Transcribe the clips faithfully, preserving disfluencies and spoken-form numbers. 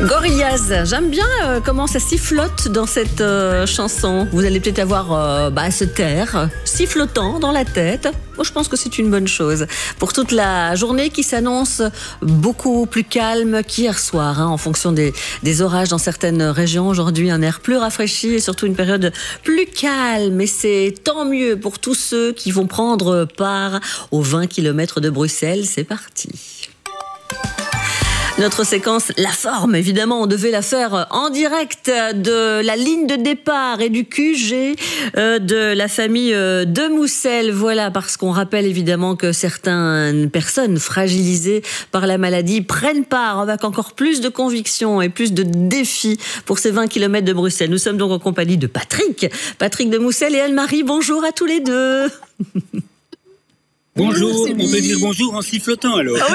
Gorillaz, j'aime bien euh, comment ça sifflote dans cette euh, chanson. Vous allez peut-être avoir euh, bah, se taire, sifflotant dans la tête. Moi, je pense que c'est une bonne chose pour toute la journée qui s'annonce beaucoup plus calme qu'hier soir, hein, en fonction des, des orages dans certaines régions. Aujourd'hui, un air plus rafraîchi et surtout une période plus calme. Et c'est tant mieux pour tous ceux qui vont prendre part aux vingt kilomètres de Bruxelles. C'est parti. Notre séquence La Forme, évidemment, on devait la faire en direct de la ligne de départ et du Q G euh, de la famille euh, de Moussel. Voilà, parce qu'on rappelle évidemment que certaines personnes fragilisées par la maladie prennent part avec encore plus de conviction et plus de défis pour ces vingt kilomètres de Bruxelles. Nous sommes donc en compagnie de Patrick, Patrick de Moussel et Anne-Marie. Bonjour à tous les deux. Bonjour, on peut dire bonjour en sifflotant alors. Ah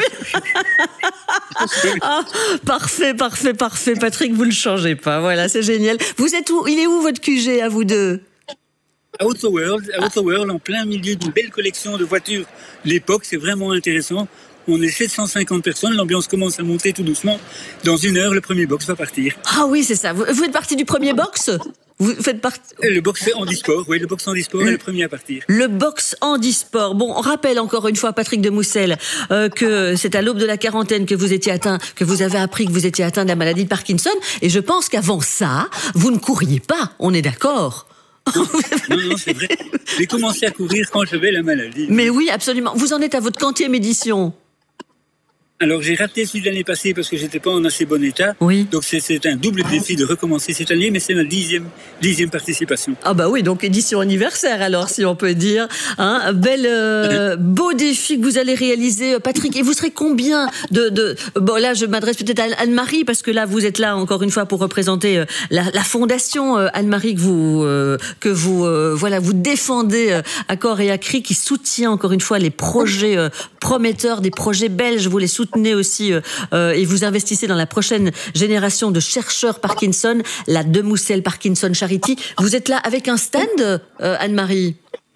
oui. Ah, parfait, parfait, parfait. Patrick, vous le changez pas. Voilà, c'est génial. Vous êtes où? Il est où votre Q G à vous deux? À Outer World, à Outer World, en plein milieu d'une belle collection de voitures de l'époque. C'est vraiment intéressant. On est sept cent cinquante personnes, l'ambiance commence à monter tout doucement. Dans une heure, le premier box va partir. Ah oui, c'est ça. Vous, vous êtes parti du premier box? Vous faites partie... Le box handisport, oui, le box handisport le... est le premier à partir. Le box handisport. Bon, on rappelle encore une fois, Patrick de Moussel, euh, que c'est à l'aube de la quarantaine que vous étiez atteint, que vous avez appris que vous étiez atteint de la maladie de Parkinson. Et je pense qu'avant ça, vous ne couriez pas. On est d'accord? Non, non, non, c'est vrai. J'ai commencé à courir quand j'avais la maladie. Mais oui, absolument. Vous en êtes à votre quantième édition? Alors, j'ai raté celui de l'année passée parce que j'étais pas en assez bon état. Oui. Donc, c'est, c'est un double défi de recommencer cette année, mais c'est ma dixième, dixième participation. Ah bah oui, donc édition anniversaire alors, si on peut dire. Hein, un bel, euh, beau défi que vous allez réaliser, Patrick. Et vous serez combien de... de... Bon, là, je m'adresse peut-être à Anne-Marie, parce que là, vous êtes là, encore une fois, pour représenter la, la fondation, Anne-Marie, que vous, euh, que vous, euh, voilà, vous défendez euh, à corps et à cri, qui soutient, encore une fois, les projets euh, prometteurs, des projets belges. Vous les soutenez soutenez aussi euh, et vous investissez dans la prochaine génération de chercheurs Parkinson, la de Moussel Parkinson Charity. Vous êtes là avec un stand, euh, Anne-Marie?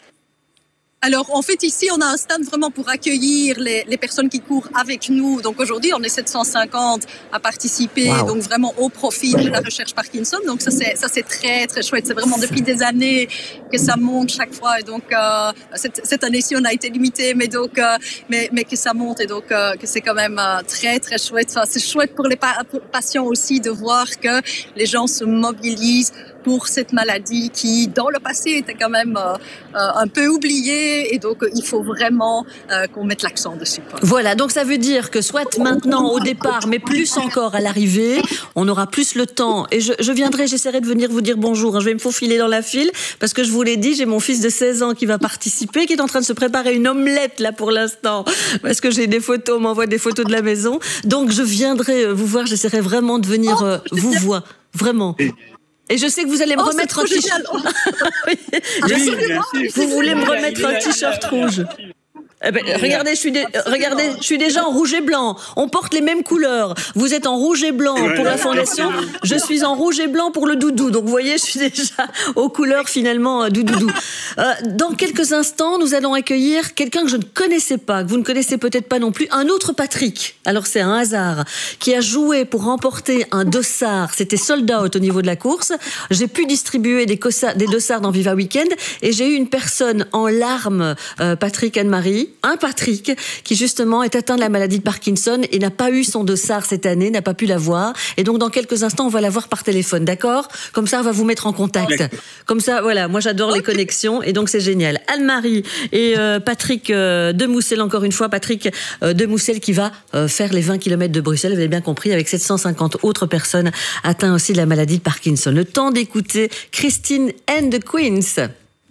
Alors, en fait, ici, on a un stand vraiment pour accueillir les, les personnes qui courent avec nous. Donc, aujourd'hui, on est sept cent cinquante à participer, wow. Donc vraiment au profit de la recherche Parkinson. Donc, ça, c'est, ça, c'est très, très chouette. C'est vraiment depuis des années que ça monte chaque fois. Et donc, euh, cette, cette année-ci, on a été limité, mais donc, euh, mais, mais que ça monte et donc, euh, que c'est quand même euh, très, très chouette. Enfin, c'est chouette pour les pa- pour patients aussi de voir que les gens se mobilisent pour cette maladie qui, dans le passé, était quand même euh, un peu oubliée. Et donc, il faut vraiment euh, qu'on mette l'accent dessus. Quoi. Voilà, donc ça veut dire que soit maintenant au départ, mais plus encore à l'arrivée, on aura plus le temps. Et je, je viendrai, j'essaierai de venir vous dire bonjour. Je vais me faufiler dans la file, parce que je vous l'ai dit, j'ai mon fils de seize ans qui va participer, qui est en train de se préparer une omelette, là, pour l'instant. Parce que j'ai des photos, on m'envoie des photos de la maison. Donc, je viendrai vous voir, j'essaierai vraiment de venir oh, euh, vous voir. Vraiment. Et je sais que vous allez me oh, remettre un t-shirt. Oui, je sais que vous voulez me remettre un t-shirt rouge. Eh ben, regardez, je suis, dé... regardez, je suis déjà en rouge et blanc. On porte les mêmes couleurs. Vous êtes en rouge et blanc pour la fondation. Je suis en rouge et blanc pour le doudou. Donc, vous voyez, je suis déjà aux couleurs finalement doudoudou. Euh, dans quelques instants, nous allons accueillir quelqu'un que je ne connaissais pas, que vous ne connaissez peut-être pas non plus, un autre Patrick. Alors, c'est un hasard, qui a joué pour remporter un dossard. C'était sold out au niveau de la course. J'ai pu distribuer des, cossards, des dossards dans Viva Weekend et j'ai eu une personne en larmes, euh, Patrick, Anne-Marie, un Patrick qui justement est atteint de la maladie de Parkinson et n'a pas eu son dossard cette année, n'a pas pu l'avoir. Et donc dans quelques instants, on va l'avoir par téléphone, d'accord? Comme ça, on va vous mettre en contact. Comme ça, voilà, moi j'adore okay. les connexions et donc c'est génial. Anne-Marie et euh, Patrick euh, de Moussel, encore une fois, Patrick euh, de Moussel qui va euh, faire les vingt kilomètres de Bruxelles, vous avez bien compris, avec sept cent cinquante autres personnes atteintes aussi de la maladie de Parkinson. Le temps d'écouter Christine and the Queens.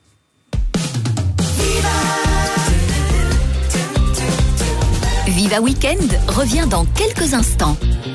Viva Weekend revient dans quelques instants.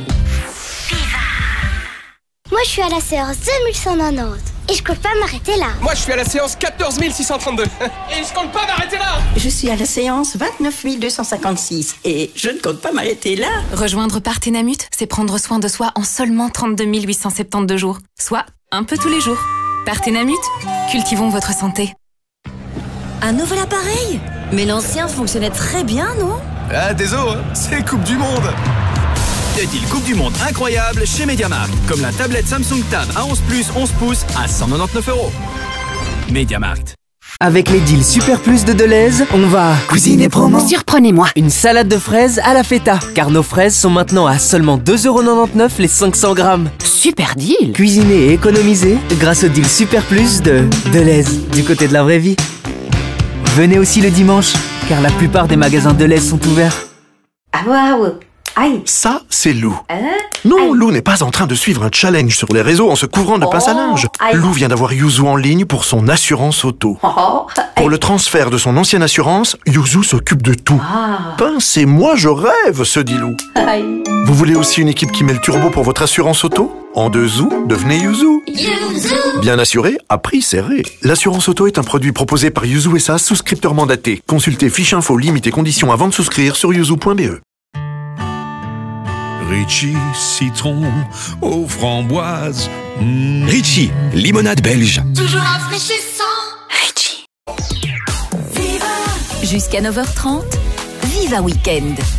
Moi, je suis à la séance deux mille cent quatre-vingt-dix et je compte pas m'arrêter là. Moi, je suis à la séance quatorze mille six cent trente-deux et je compte pas m'arrêter là. Je suis à la séance vingt-neuf mille deux cent cinquante-six et je ne compte pas m'arrêter là. Rejoindre Partenamut, c'est prendre soin de soi en seulement trente-deux mille huit cent soixante-douze jours, soit un peu tous les jours. Partenamut, cultivons votre santé. Un nouvel appareil? Mais l'ancien fonctionnait très bien, non? Ah, désolé, c'est Coupe du Monde. des deals Coupe du Monde incroyables chez MediaMarkt. Comme la tablette Samsung Tab A onze plus onze pouces à cent quatre-vingt-dix-neuf euros. MediaMarkt. Avec les deals Super Plus de Deleuze, on va cuisiner promo. Surprenez-moi. Une salade de fraises à la feta, car nos fraises sont maintenant à seulement deux euros quatre-vingt-dix-neuf les cinq cents grammes. Super deal. Cuisiner et économiser grâce au deal Super Plus de Deleuze, du côté de la vraie vie. Venez aussi le dimanche, car la plupart des magasins Deleuze sont ouverts. Ah waouh. Aïe. Ça, c'est Lou. Hein? Non, Lou n'est pas en train de suivre un challenge sur les réseaux en se couvrant de Oh, pince à linge. aïe. Lou vient d'avoir Yuzu en ligne pour son assurance auto. Oh, Pour le transfert de son ancienne assurance, Yuzu s'occupe de tout. Ah. Pince et moi, je rêve, se dit Lou. Aïe. Vous voulez aussi une équipe qui met le turbo pour votre assurance auto? En deux zou, devenez Yuzu. Bien assuré, à prix serré. L'assurance auto est un produit proposé par Yuzu S A, souscripteur mandaté. Consultez fiche info, limite et conditions avant de souscrire sur yuzu point b e. Ritchie, citron, aux framboises. Mmh. Ritchie, limonade belge. Toujours rafraîchissant. Ritchie. Jusqu'à neuf heures trente, Viva Weekend.